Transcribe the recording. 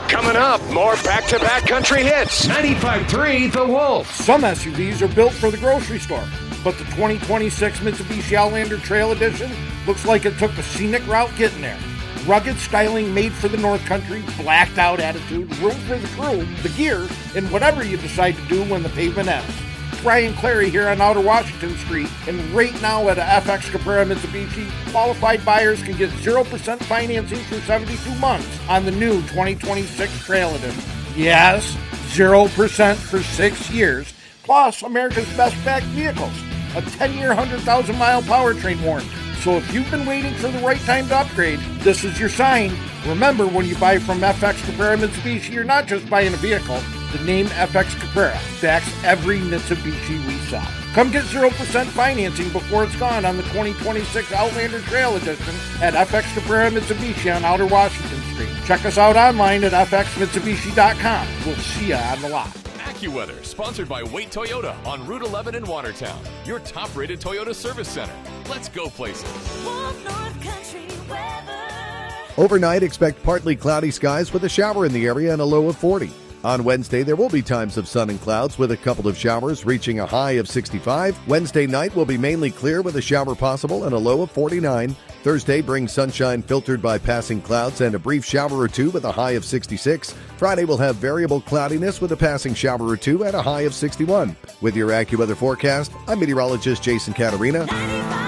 Coming up, more back-to-back country hits. 95.3 The Wolf. Some SUVs are built for the grocery store, but the 2026 Mitsubishi Outlander Trail Edition looks like it took the scenic route getting there. Rugged styling made for the North Country, blacked out attitude, room for the crew, the gear, and whatever you decide to do when the pavement ends. Brian Clary here on Outer Washington Street, and right now at a FX Caprara Mitsubishi, qualified buyers can get 0% financing for 72 months on the new 2026 Trail Edition. Yes, 0% for 6 years, plus America's best-backed vehicles, a 10-year, 100,000-mile powertrain warranty. So if you've been waiting for the right time to upgrade, this is your sign. Remember, when you buy from FX Caprara Mitsubishi, you're not just buying a vehicle. The name FX Caprara backs every Mitsubishi we sell. Come get 0% financing before it's gone on the 2026 Outlander Trail Edition at FX Caprara Mitsubishi on Outer Washington Street. Check us out online at fxmitsubishi.com. We'll see you on the lot. AccuWeather, sponsored by Wait Toyota on Route 11 in Watertown, your top-rated Toyota service center. Let's go places. Wolf North Country weather. Overnight, expect partly cloudy skies with a shower in the area and a low of 40. On Wednesday, there will be times of sun and clouds with a couple of showers reaching a high of 65. Wednesday night will be mainly clear with a shower possible and a low of 49. Thursday brings sunshine filtered by passing clouds and a brief shower or two with a high of 66. Friday will have variable cloudiness with a passing shower or two at a high of 61. With your AccuWeather forecast, I'm meteorologist Jason Catarina.